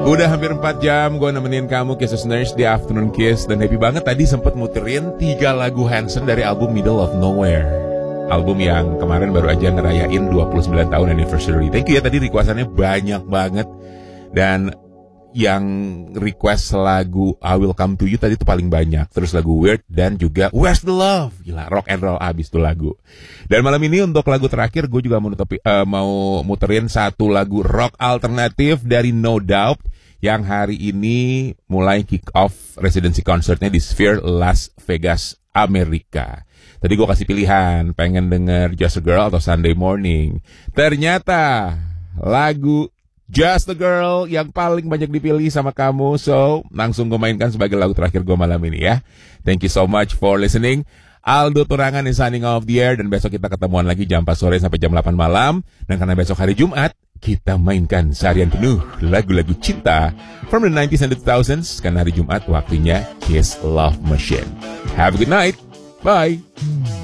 Udah hampir 4 jam gue nemenin kamu Kisses Nurse di Afternoon Kiss. Dan happy banget tadi sempet muterin 3 lagu Hanson dari album Middle of Nowhere. Album yang kemarin baru aja ngerayain 29 tahun anniversary. Thank you ya, tadi requestannya banyak banget. Dan yang request lagu I Will Come To You tadi tuh paling banyak. Terus lagu Weird dan juga Where's The Love. Gila, rock and roll abis tuh lagu. Dan malam ini untuk lagu terakhir gue juga mau muterin satu lagu rock alternatif dari No Doubt yang hari ini mulai kick off residency concertnya di Sphere Las Vegas, Amerika. Tadi gue kasih pilihan, pengen denger Just a Girl atau Sunday Morning. Ternyata lagu Just a Girl yang paling banyak dipilih sama kamu. So, langsung gue mainkan sebagai lagu terakhir gue malam ini ya. Thank you so much for listening. Aldo Turangan is signing off the air. Dan besok kita ketemuan lagi jam 4 sore sampai jam 8 malam. Dan karena besok hari Jumat, kita mainkan seharian penuh lagu-lagu cinta from the 90s and the 2000s. Karena hari Jumat waktunya Kiss Love Machine. Have a good night. Bye.